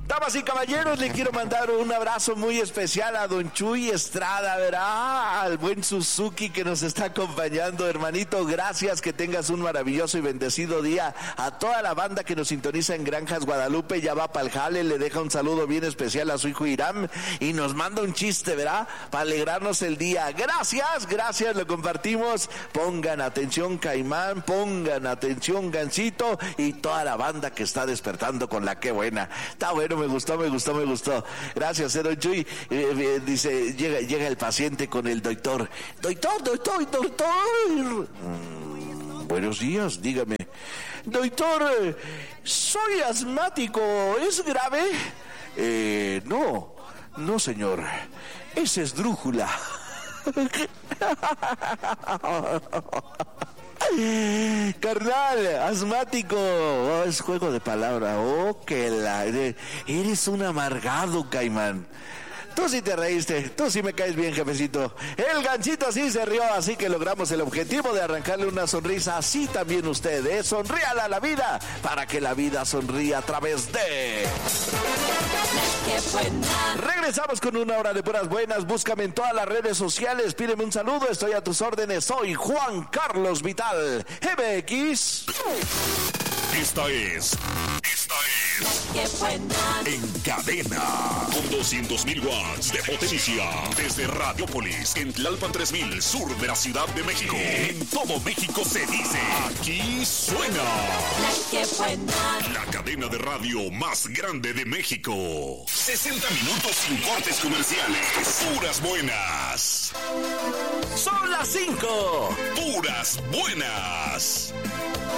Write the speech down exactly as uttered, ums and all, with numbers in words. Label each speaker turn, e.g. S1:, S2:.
S1: Damas y caballeros, le quiero mandar un abrazo muy especial a don Chuy Estrada, ¿verdad? Al buen Suzuki que nos está acompañando, hermanito. Gracias, que tengas un maravilloso y bendecido día. A toda la banda que nos sintoniza en Granjas Guadalupe, ya va para el jale, le deja un saludo bien especial a su hijo Irán y nos manda un chiste, ¿verdad? Para alegrarnos el día. Gracias, gracias, lo compartimos. Pongan atención, Caimán, pongan atención, Gancito, y toda la banda que está despertando con la que buena. Está bueno, me gustó, me gustó, me gustó. Gracias, eh, don Chuy. Eh, eh, dice, llega, llega el paciente con el doctor. Doctor, doctor, doctor. Mm, buenos días, dígame. Doctor, eh, soy asmático, ¿es grave? Eh, no, no, señor. Es esdrújula. Carnal, asmático. Oh, es juego de palabra. Oh, que la... Eres un amargado, Caimán. Tú sí te reíste, tú sí me caes bien, jefecito. El Gancito sí se rió, así que logramos el objetivo de arrancarle una sonrisa. Así también usted, ¿eh? Sonríala a la vida, para que la vida sonría a través de... Regresamos con una hora de puras buenas. Búscame en todas las redes sociales, pídeme un saludo, estoy a tus órdenes. Soy Juan Carlos Vital, M X.
S2: Esta es... Esta es... En Cadena. Con doscientos mil watts de potencia. Desde Radiopolis, en Tlalpan tres mil, sur de la Ciudad de México. En todo México se dice... Aquí suena... La que buena. La cadena de radio más grande de México. sesenta minutos sin cortes comerciales. Puras buenas.
S1: Son las cinco.
S2: Puras buenas.